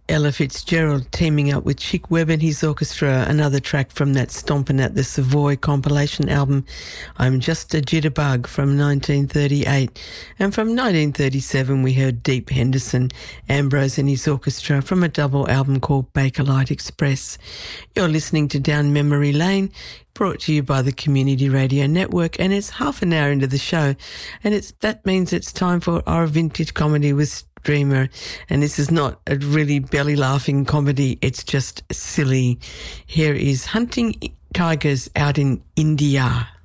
Ella Fitzgerald teaming up with Chick Webb and his orchestra, another track from that Stompin' at the Savoy compilation album, I'm Just a Jitterbug, from 1938. And from 1937 we heard Deep Henderson, Ambrose and his orchestra, from a double album called Bakelite Express. You're listening to Down Memory Lane, brought to you by the Community Radio Network, and it's half an hour into the show, and that means it's time for our Vintage Comedy with Dreamer. And this is not a really belly-laughing comedy, it's just silly. Here is Hunting Tigers Out in India.